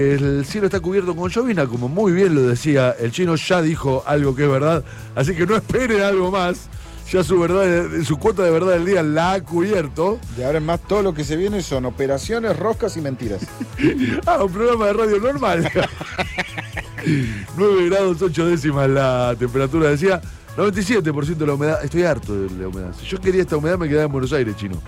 El cielo está cubierto con llovina, como muy bien lo decía el chino, ya dijo algo que es verdad, así que no esperen algo más. Ya su cuota de verdad del día la ha cubierto. De ahora en más todo lo que se viene son operaciones, roscas y mentiras. Un programa de radio normal. 9 grados 8 décimas la temperatura, decía. 97% de la humedad. Estoy harto de la humedad. Si yo quería esta humedad me quedaba en Buenos Aires, chino.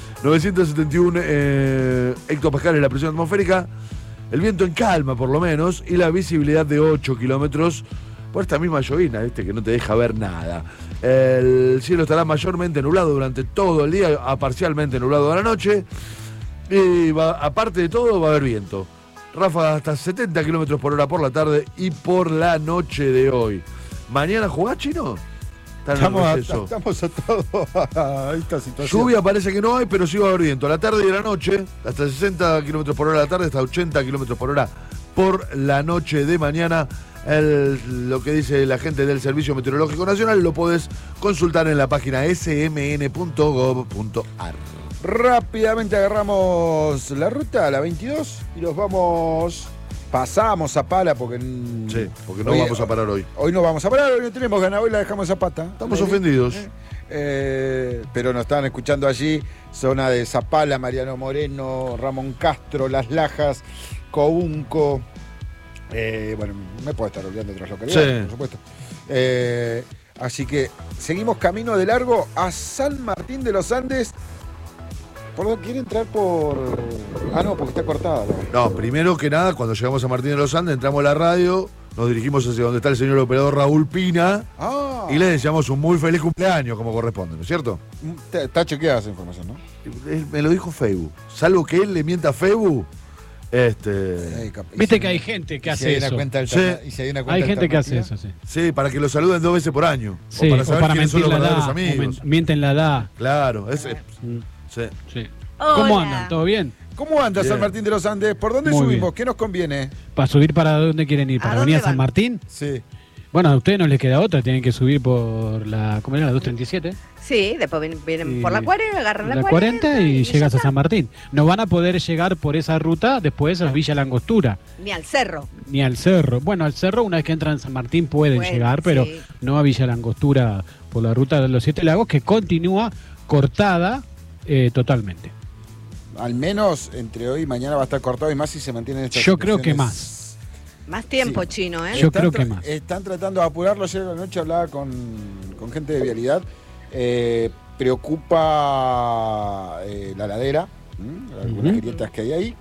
971 hectopascales la presión atmosférica. El viento en calma, por lo menos. Y la visibilidad de 8 kilómetros por esta misma llovina, ¿viste? Que no te deja ver nada. El cielo estará mayormente nublado durante todo el día, parcialmente nublado a la noche. Y aparte de todo, va a haber viento. Ráfagas hasta 70 kilómetros por hora por la tarde y por la noche de hoy. ¿Mañana jugás, chino? Estamos atados a esta situación. Lluvia parece que no hay, pero sí va a haber viento. A la tarde y a la noche, hasta 60 kilómetros por hora a la tarde, hasta 80 kilómetros por hora por la noche de mañana. Lo que dice la gente del Servicio Meteorológico Nacional lo podés consultar en la página smn.gov.ar. Rápidamente agarramos la ruta, la 22, y pasamos a pala porque no vamos a parar hoy. Hoy no vamos a parar, hoy no tenemos ganas, hoy la dejamos a Zapata. Estamos ofendidos. Pero nos estaban escuchando allí, zona de Zapala, Mariano Moreno, Ramón Castro, Las Lajas, Counco. Bueno, me puedo estar olvidando otras localidades, por supuesto. Así que seguimos camino de largo a San Martín de los Andes. ¿Quiere entrar por...? No, porque está cortada. No, primero que nada, cuando llegamos a Martín de los Andes, entramos a la radio, nos dirigimos hacia donde está el señor operador Raúl Pina y le deseamos un muy feliz cumpleaños, como corresponde, ¿no es cierto? Está chequeada esa información, ¿no? Me lo dijo Febu. Salvo que él le mienta a Febu. Viste que hay gente que hace eso. Hay gente que hace eso, sí. Sí, para que lo saluden 2 veces por año. Sí, o para saber quiénes son los verdaderos edad, amigos. Mienten la edad. Claro, sí. ¿Cómo andan? ¿Todo bien? ¿Cómo anda San Martín de los Andes? ¿Por dónde Muy subimos? bien. ¿Qué nos conviene? ¿Para subir para dónde quieren ir? ¿Para venir a San Martín? Sí. Bueno, a ustedes no les queda otra, tienen que subir por la, ¿cómo era? La 237. Sí, después vienen por la 40, agarran la 40 y llegas a San Martín. No van a poder llegar por esa ruta después a Villa La Angostura. Ni al cerro. Ni al cerro. Bueno, al cerro una vez que entran en San Martín pueden llegar, pero no a Villa La Angostura por la ruta de los 7 lagos, que continúa cortada totalmente. Al menos entre hoy y mañana va a estar cortado y más si se mantienen estas Yo creo que más. Más tiempo, chino, ¿eh? Yo creo que más. Están tratando de apurarlo. Ayer a la noche hablaba con gente de vialidad. Preocupa la ladera, algunas grietas que hay ahí.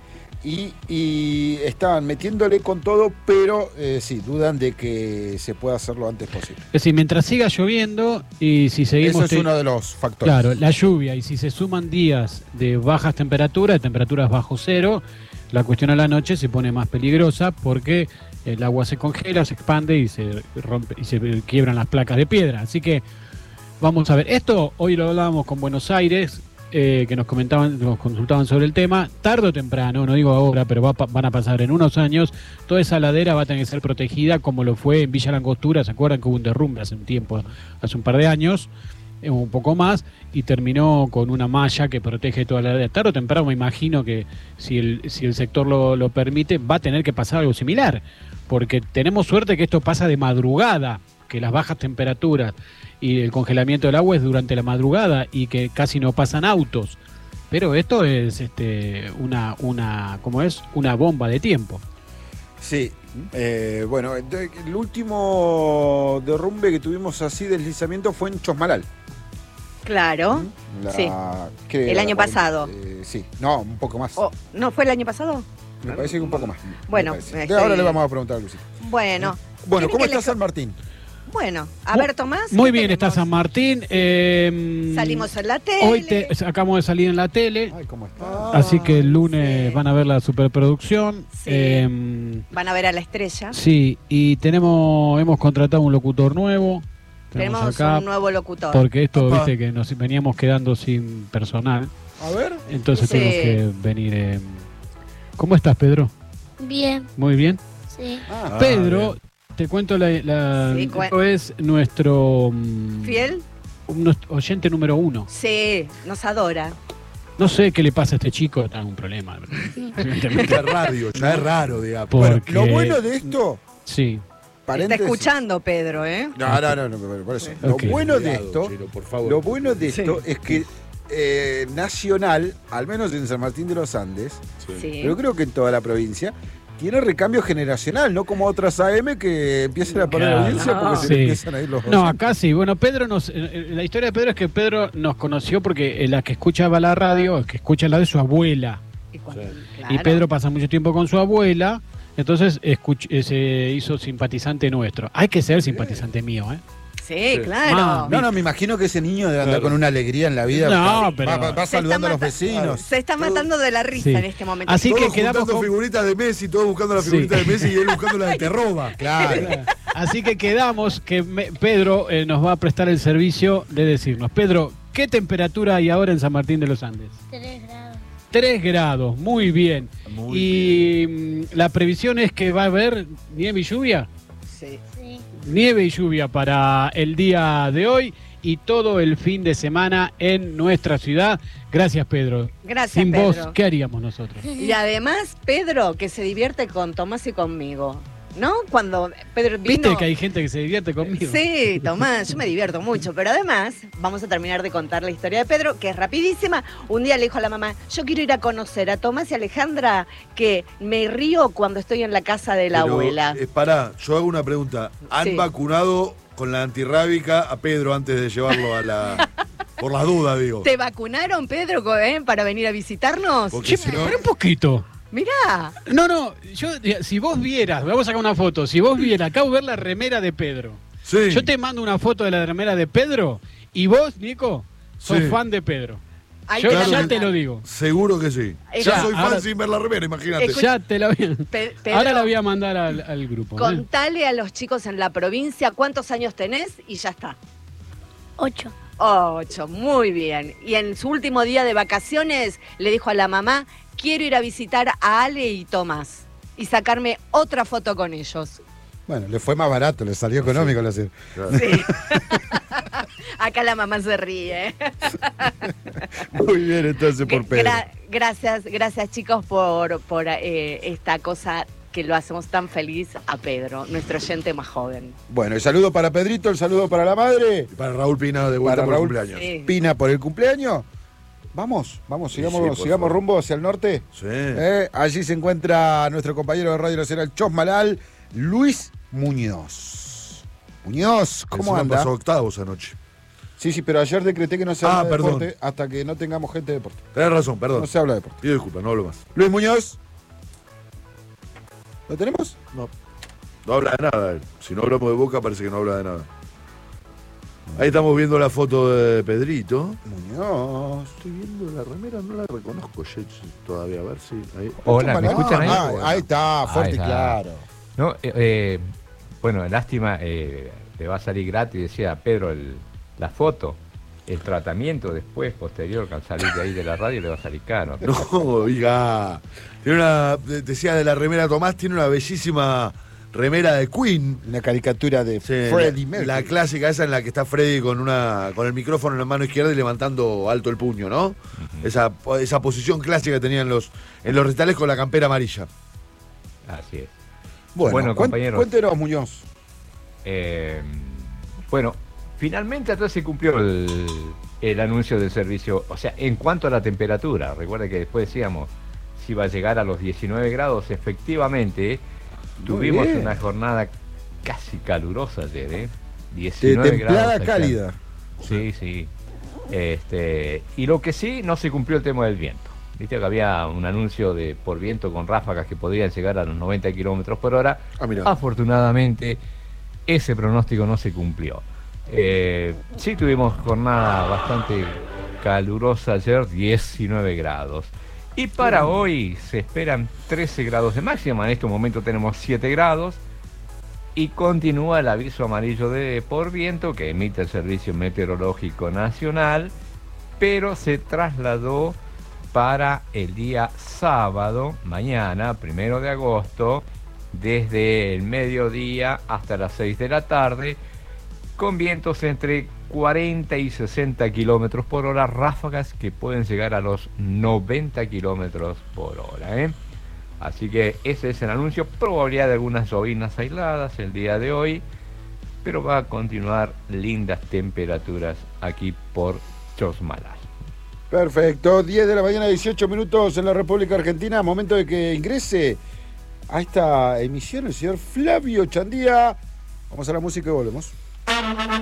Y estaban metiéndole con todo, pero sí, dudan de que se pueda hacer lo antes posible. Es decir, mientras siga lloviendo y si seguimos... Eso es uno de los factores. Claro, la lluvia, y si se suman días de bajas temperaturas, de temperaturas bajo cero, la cuestión a la noche se pone más peligrosa porque el agua se congela, se expande y se rompe y se quiebran las placas de piedra. Así que vamos a ver. Esto hoy lo hablábamos con Buenos Aires, que nos consultaban sobre el tema. Tarde o temprano, no digo ahora, pero van a pasar en unos años, toda esa ladera va a tener que ser protegida como lo fue en Villa La Angostura. ¿Se acuerdan que hubo un derrumbe hace un tiempo, hace un par de años? Un poco más, y terminó con una malla que protege toda la ladera. Tarde o temprano me imagino que si el sector lo permite, va a tener que pasar algo similar, porque tenemos suerte que esto pasa de madrugada, que las bajas temperaturas y el congelamiento del agua es durante la madrugada y que casi no pasan autos. Pero esto es ¿cómo es? Una bomba de tiempo. Sí, bueno, el último derrumbe que tuvimos así, deslizamiento, fue en Chosmalal. Claro, sí. El año pasado. Sí, no, un poco más. ¿No fue el año pasado? Me parece que un poco más. Bueno, ahora le vamos a preguntar a Lucy. Bueno, ¿cómo está San Martín? Bueno, a ver, Tomás. Muy bien, está San Martín. Salimos en la tele. Hoy acabamos de salir en la tele. Ay, ¿cómo está? Así que el lunes van a ver la superproducción. Sí. Van a ver a la estrella. Sí, y hemos contratado un locutor nuevo. Tenemos acá un nuevo locutor. Porque esto, viste, que nos veníamos quedando sin personal. A ver. Entonces tenemos que venir. ¿Cómo estás, Pedro? Bien. Muy bien. Sí. Pedro, te cuento Pedro es nuestro ¿Fiel? oyente número 1. Sí, nos adora. No sé qué le pasa a este chico, está un problema. La radio, ya es raro, digamos. Porque- Lo bueno de esto, Sí. Está paréntesis. escuchando, Pedro, ¿eh? No, por eso. Ok. Lo bueno de Cuidado, esto, Chino, por favor. lo bueno de esto Sí. es que Nacional, al menos en San Martín de los Andes, Sí. pero creo que en toda la provincia, tiene recambio generacional, no como otras AM que empiezan a perder Claro. audiencia porque se Sí. le empiezan a ir los No, oyentes. acá sí. Bueno, Pedro la historia de Pedro es que Pedro nos conoció porque la que escuchaba la radio, que escucha la de su abuela. Y, cuando- Sí. claro. Y Pedro pasa mucho tiempo con su abuela, entonces se hizo simpatizante nuestro. Hay que ser simpatizante mío, ¿eh? Sí, claro. Mami. No, me imagino que ese niño debe andar Claro. con una alegría en la vida. No, va, pero- va Se saludando a los está vecinos. Se está matando de la risa Sí. en este momento. Así que Todos quedamos juntando con- figuritas de Messi, todos buscando la Sí. figurita de Messi y él buscando la de Terroba. Claro. Así que quedamos que Pedro nos va a prestar el servicio de decirnos. Pedro, ¿qué temperatura hay ahora en San Martín de los Andes? 3 grados. 3 grados, muy bien. Muy Y la previsión es que va a haber nieve y lluvia. Sí. Sí. Nieve y lluvia para el día de hoy y todo el fin de semana en nuestra ciudad. Gracias, Pedro. Gracias, Sin Pedro. vos, ¿qué haríamos nosotros? Y además, Pedro, que se divierte con Tomás y conmigo. ¿No? Cuando Pedro vino... ¿Viste que hay gente que se divierte conmigo? Sí, Tomás, yo me divierto mucho, pero además vamos a terminar de contar la historia de Pedro, que es rapidísima. Un día le dijo a la mamá, yo quiero ir a conocer a Tomás y Alejandra, que me río cuando estoy en la casa de la Pero, abuela. Pará, yo hago una pregunta. ¿Han Sí. vacunado con la antirrábica a Pedro antes de llevarlo a la... Por las dudas, digo. ¿Te vacunaron, Pedro, para venir a visitarnos? Porque Che, si no... pero un poquito. Mirá, No, si vos vieras, vamos a sacar una foto, si vos vieras, acabo de ver la remera de Pedro. Sí. Yo te mando una foto de la remera de Pedro y vos, Nico, sos Sí. fan de Pedro. ahí Yo te la ya mandan. te lo digo. Seguro que sí. Ella- Ya soy fan ahora- sin ver la remera, imagínate. Escucha- Ya te la voy a... Pedro, Ahora la voy a mandar al grupo. ¿eh? contale a los chicos en la provincia cuántos años tenés y ya está. 8. 8, muy bien. Y en su último día de vacaciones le dijo a la mamá, quiero ir a visitar a Ale y Tomás y sacarme otra foto con ellos. Bueno, le fue más barato, le salió económico lo hacer. Claro. Sí. Acá la mamá se ríe. Muy bien, entonces, por Pedro. Gracias chicos por esta cosa que lo hacemos tan feliz a Pedro, nuestro oyente más joven. Bueno, el saludo para Pedrito, el saludo para la madre. Y para Raúl Pina de vuelta Para por el Raúl cumpleaños. Sí. Pina por el cumpleaños. Vamos, sigamos, Sí, por sigamos favor. rumbo hacia el norte. Sí. Allí se encuentra nuestro compañero de Radio Nacional Chosmalal, Luis Muñoz. Muñoz, ¿cómo Encima anda? pasó octavos anoche. Sí, pero ayer decreté que no se habla de perdón. deporte hasta que no tengamos gente de deporte. Tenés razón, perdón. No se habla de deporte. Pido disculpas, no hablo más. Luis Muñoz. ¿Lo tenemos? No habla de nada él. Si no hablamos de Boca, parece que no habla de nada. Ahí estamos viendo la foto de Pedrito. Muñoz. Estoy viendo la remera, no la reconozco todavía. A ver si. Ahí. Hola, ¿me escuchan ahí? Ahí está, fuerte Ahí y está. claro. No, bueno, lástima, le va a salir gratis, decía Pedro, la foto. El tratamiento después, posterior, al salir de ahí de la radio, le va a salir caro. No, oiga. Tiene una. Decía de la remera Tomás, tiene una bellísima remera de Queen. Una caricatura de Sí, Freddie Mercury. la clásica esa en la que está Freddy con el micrófono en la mano izquierda y levantando alto el puño, ¿no? Esa posición clásica que tenían en los recitales con la campera amarilla. Así es. Bueno, compañeros. cuéntenos, Muñoz. Bueno, finalmente entonces se cumplió el anuncio del servicio. O sea, en cuanto a la temperatura, recuerda que después decíamos si iba a llegar a los 19 grados. Efectivamente, tuvimos bien. una jornada casi calurosa ayer, De 19 templada grados. cálida. Sí, sí. Y lo que sí, no se cumplió el tema del viento. Viste que había un anuncio de por viento con ráfagas que podrían llegar a los 90 kilómetros por hora. Ah, mirá. Afortunadamente, ese pronóstico no se cumplió. Sí tuvimos jornada bastante calurosa ayer, 19 grados. Y para hoy se esperan 13 grados de máxima. En este momento tenemos 7 grados. Y continúa el aviso amarillo de por viento que emite el Servicio Meteorológico Nacional, pero se trasladó para el día sábado, mañana, 1 de agosto, desde el mediodía hasta las 6 de la tarde, con vientos entre 40 y 60 kilómetros por hora, ráfagas que pueden llegar a los 90 kilómetros por hora, ¿eh? Así que ese es el anuncio. Probabilidad de algunas llovinas aisladas el día de hoy, pero va a continuar lindas temperaturas aquí por Chosmalal. Perfecto, 10 de la mañana, 18 minutos en la República Argentina. Momento de que ingrese a esta emisión el señor Flavio Chandía. Vamos a la música y volvemos.